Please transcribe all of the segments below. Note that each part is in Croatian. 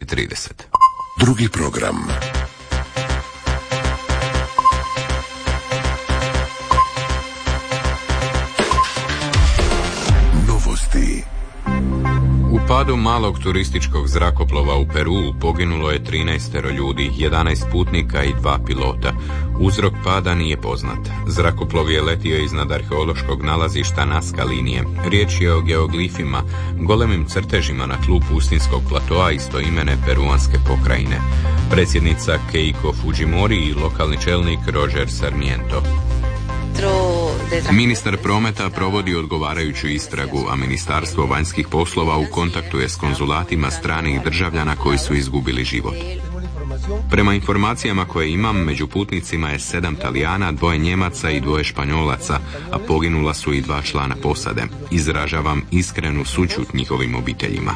9:30. Drugi program. Novosti. U padu malog turističkog zrakoplova u Peruu poginulo je 13 ljudi, 11 putnika i 2 pilota. Uzrok pada nije poznat. Zrakoplov je letio iznad arheološkog nalazišta Nazca linije. Riječ je o geoglifima, golemim crtežima na tlu pustinskog platoa istoimene peruanske pokrajine. Predsjednica Keiko Fujimori i lokalni čelnik Roger Sarmiento. Ministar prometa provodi odgovarajuću istragu, a Ministarstvo vanjskih poslova u kontaktu je s konzulatima stranih državljana koji su izgubili život. Prema informacijama koje imam, među putnicima je 7 Talijana, 2 Njemaca i 2 Španjolaca, a poginula su i 2 člana posade. Izražavam iskrenu sućut njihovim obiteljima.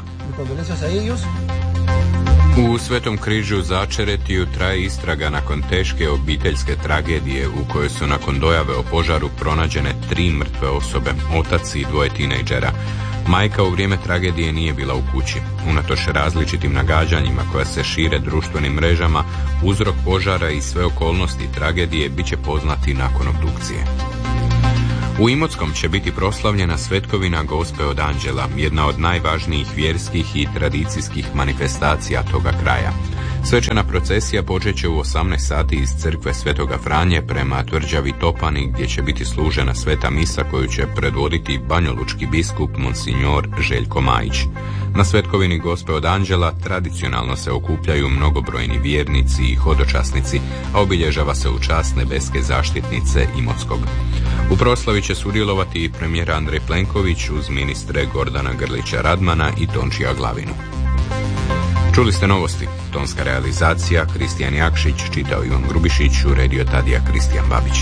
U Svetom križu Začeretiju traje istraga nakon teške obiteljske tragedije u kojoj su nakon dojave o požaru pronađene 3 mrtve osobe, otac i 2 tinejdžera. Majka u vrijeme tragedije nije bila u kući. Unatoč različitim nagađanjima koja se šire društvenim mrežama, uzrok požara i sve okolnosti tragedije bit će poznati nakon obdukcije. U Imotskom će biti proslavljena svetkovina Gospe od Anđela, jedna od najvažnijih vjerskih i tradicijskih manifestacija toga kraja. Svečana procesija počet će u 18 sati iz crkve Svetoga Franje prema tvrđavi Topani, gdje će biti služena sveta misa koju će predvoditi banjolučki biskup Monsignor Željko Majić. Na svetkovini Gospe od Anđela tradicionalno se okupljaju mnogobrojni vjernici i hodočasnici, a obilježava se u čast nebeske zaštitnice Imotskog. U proslavi će sudjelovati i premijer Andrej Plenković uz ministre Gordana Grlića Radmana i Tončija Glavinu. Čuli ste novosti. Tonska realizacija Kristijan Jakšić, čitao Ivan Grubišić, uredio Tadija Kristijan Babić.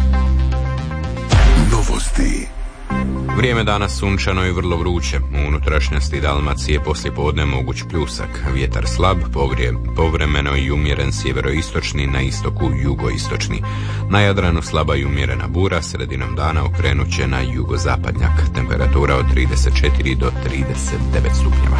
Novosti. Vrijeme danas sunčano i vrlo vruće. U unutrašnjosti Dalmacije poslijepodne moguć pljusak. Vjetar slab, povremeno i umjeren sjeveroistočni, na istoku jugoistočni. Na Jadranu slaba i umjerena bura, sredinom dana okrenut će na jugozapadnjak. Temperatura od 34 do 39 stupnjeva.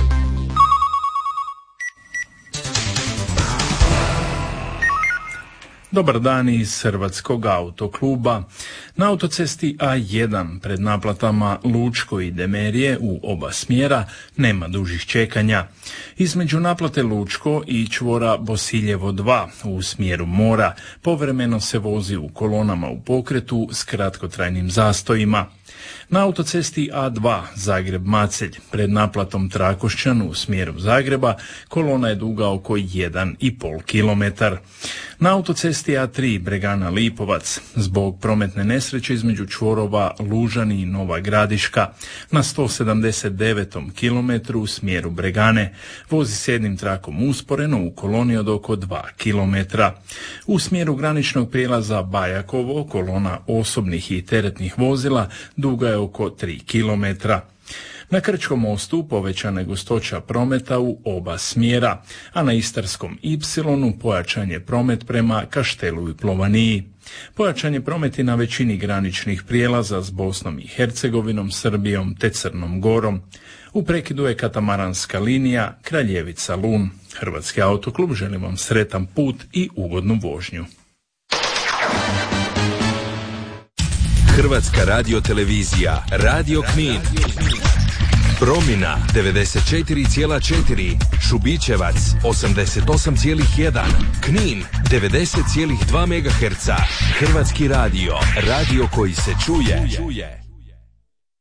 Dobar dan iz Hrvatskog autokluba. Na autocesti A1 pred naplatama Lučko i Demerije u oba smjera nema dužih čekanja. Između naplate Lučko i čvora Bosiljevo 2 u smjeru mora povremeno se vozi u kolonama u pokretu s kratkotrajnim zastojima. Na autocesti A2 Zagreb-Macelj pred naplatom Trakošćan u smjeru Zagreba kolona je duga oko 1,5 km. Na autocesti A3 Bregana-Lipovac zbog prometne nesreće između čvorova Lužani i Nova Gradiška na 179. kilometru u smjeru Bregane vozi s jednim trakom usporeno u koloni od oko 2 km. U smjeru graničnog prijelaza Bajakovo kolona osobnih i teretnih vozila duga je oko 3 km. Na Krčkom mostu povećana je gustoća prometa u oba smjera, a na Istarskom Y pojačan je promet prema Kaštelu i Plovaniji. Pojačan je promet i na većini graničnih prijelaza s Bosnom i Hercegovinom, Srbijom te Crnom Gorom. U prekidu je katamaranska linija Kraljevica-Lun. Hrvatski autoklub želi vam sretan put i ugodnu vožnju. Hrvatska radiotelevizija, Radio Knin. Promina 94,4, Šubićevac 88,1, Knin 90,2 MHz. Hrvatski radio, radio koji se čuje.